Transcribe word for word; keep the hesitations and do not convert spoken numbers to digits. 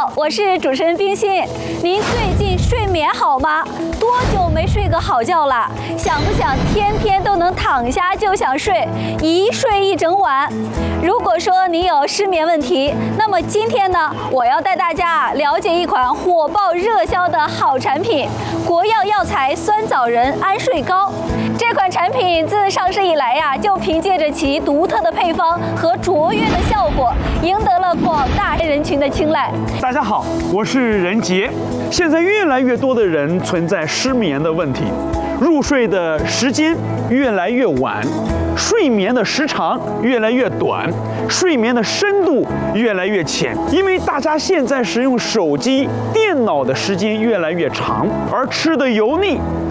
好，我是主持人冰心。您最近睡眠好吗？多久没睡个好觉了？想不想天天都能躺下就想睡，一睡一整晚？如果说您有失眠问题，那么今天呢，我要带大家了解一款火爆热销的好产品——国药药材酸枣仁安睡膏。这款产品自上市以来呀，就凭借着其独特的配方和卓越的效果，赢得了广大人群的青睐。 大家好，我是任杰。现在越来越多的人存在失眠的问题，入睡的时间越来越晚，睡眠的时长越来越短，睡眠的深度越来越浅。因为大家现在使用手机、电脑的时间越来越长，而吃的油腻